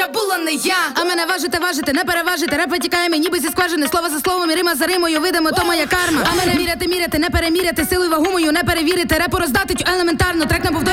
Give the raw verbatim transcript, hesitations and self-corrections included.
я була не я. А мене важите, важите, не переважите. Реп витікає мені ніби зі скважини. Слово за словом, і рима за римою, видимо, то моя карма. А мене міряти, міряти, не переміряти. Силу й вагу мою не перевірити. Репу роздати елементарно, трек на повторі.